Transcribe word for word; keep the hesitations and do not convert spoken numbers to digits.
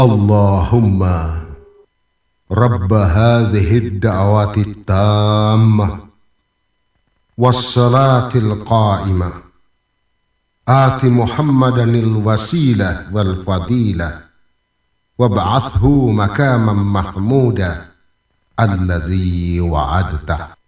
اللهم رب هذه الدعوات التامة والصلاة القائمة آت محمدا الوسيلة والفضيلة وابعثه مكاما محمودا الذي وعدته.